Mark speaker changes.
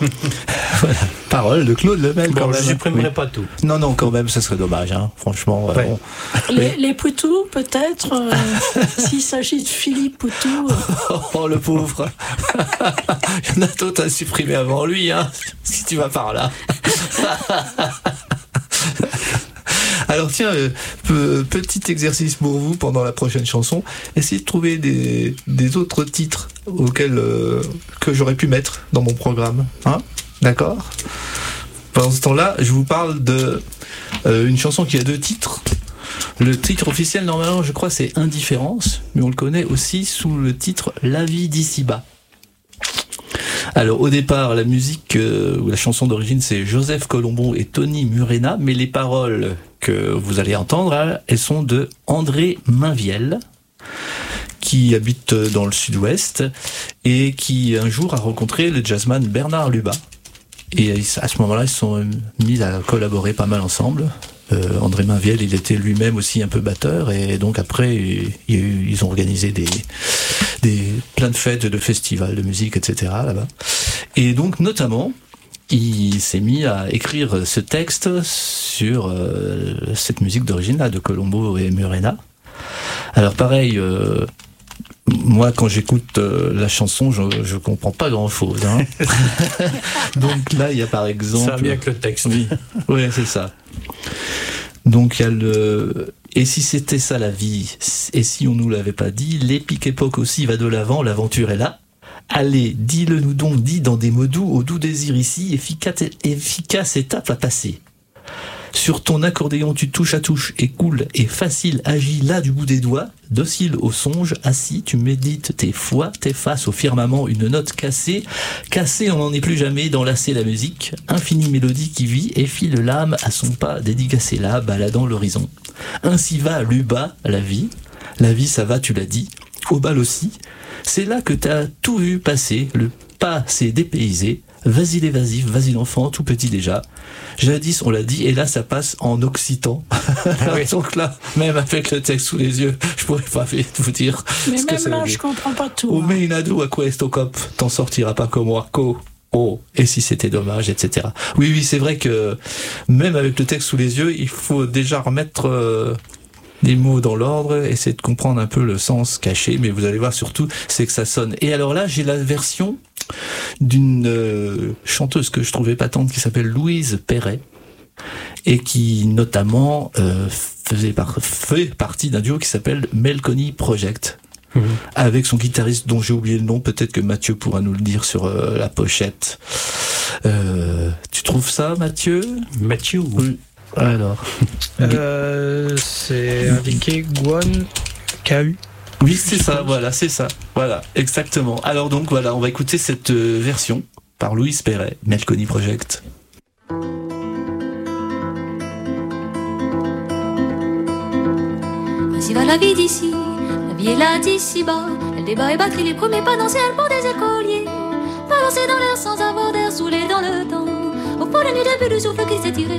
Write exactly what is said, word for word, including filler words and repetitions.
Speaker 1: Voilà. Parole de Claude Lemel.
Speaker 2: Bon,
Speaker 1: quand
Speaker 2: je
Speaker 1: même.
Speaker 2: supprimerai
Speaker 1: Oui.
Speaker 2: pas tout.
Speaker 1: Non, non, quand même, ça serait dommage, hein. Franchement.
Speaker 2: Ouais.
Speaker 1: Euh, bon.
Speaker 3: Les, les Poutous, peut-être, euh, s'il s'agit de Philippe Poutou. euh,
Speaker 1: Oh, le pauvre. Il y en a d'autres à supprimer avant lui, hein, si tu vas par là. Alors tiens, euh, pe- petit exercice pour vous pendant la prochaine chanson. Essayez de trouver des, des autres titres auxquels euh, que j'aurais pu mettre dans mon programme. Hein, d'accord ? Pendant ce temps-là, je vous parle de euh, une chanson qui a deux titres. Le titre officiel, normalement, je crois, c'est Indifférence, mais on le connaît aussi sous le titre La vie d'ici-bas. Alors au départ, la musique euh, ou la chanson d'origine, c'est Joseph Colombon et Tony Murena, mais les paroles que vous allez entendre, elles sont de André Mainviel, qui habite dans le sud-ouest et qui un jour a rencontré le jazzman Bernard Luba. Et à ce moment-là, ils se sont mis à collaborer pas mal ensemble. Euh, André Mainviel, il était lui-même aussi un peu batteur, et donc après, il, il, ils ont organisé des, des plein de fêtes, de festivals de musique, et cetera là-bas. Et donc, notamment, il s'est mis à écrire ce texte sur euh, cette musique d'origine là de Colombo et Murena. Alors pareil. Euh, Moi, quand j'écoute euh, la chanson, je, je comprends pas grand-chose. Hein. Donc là, il y a par exemple...
Speaker 2: Ça va bien que le texte.
Speaker 1: Oui, ouais, c'est ça. Donc il y a le... Et si c'était ça la vie, et si on nous l'avait pas dit, l'épique époque aussi va de l'avant, l'aventure est là. Allez, dis-le nous donc, dis dans des mots doux, au doux désir ici, efficace, efficace étape à passer. Sur ton accordéon, tu touches à touche et cool et facile, agis là du bout des doigts, docile au songe, assis, tu médites tes fois, t'effaces au firmament une note cassée. Cassée, on n'en est plus jamais, d'enlacer la musique, infinie mélodie qui vit et file l'âme à son pas, dédicacé là, baladant l'horizon. Ainsi va Luba, la vie. La vie, ça va, tu l'as dit. Au bal aussi. C'est là que t'as tout vu passer, le pas s'est dépaysé. Vas-y les vas-y, vas-y l'enfant, tout petit déjà. Jadis, on l'a dit, et là, ça passe en occitan. Ah oui. Donc là, même avec le texte sous les yeux, je pourrais pas vous dire
Speaker 3: Mais
Speaker 1: ce que
Speaker 3: même
Speaker 1: ça
Speaker 3: là,
Speaker 1: veut
Speaker 3: je
Speaker 1: dire.
Speaker 3: comprends pas tout.
Speaker 1: O
Speaker 3: hein.
Speaker 1: meinadu a questo cop, t'en sortiras pas comme moi, co, oh, et si c'était dommage, et cetera. Oui, oui, c'est vrai que même avec le texte sous les yeux, il faut déjà remettre euh, les mots dans l'ordre, essayer de comprendre un peu le sens caché, mais vous allez voir surtout, c'est que ça sonne. Et alors là, j'ai la version d'une euh, chanteuse que je trouvais patente qui s'appelle Louise Perret et qui notamment euh, faisait par, fait partie d'un duo qui s'appelle Melconi Project. Mmh. Avec son guitariste dont j'ai oublié le nom, peut-être que Mathieu pourra nous le dire sur euh, la pochette. Euh, tu trouves ça, Mathieu ?
Speaker 2: Mathieu,
Speaker 1: oui. Alors,
Speaker 4: euh, c'est indiqué Guan K U.
Speaker 1: oui, c'est ça, voilà, c'est ça. Voilà, exactement. Alors donc voilà, on va écouter cette euh, version par Louise Perret, Melconi Project.
Speaker 5: Ainsi va la vie d'ici, la vie est là d'ici-bas. Elle débat et batterie les premiers pas dans le ciel pour des écoliers. Balancer dans l'air sans avoir d'air, saoulé dans le temps. Au fond la nuit début du souffle qui s'est tiré.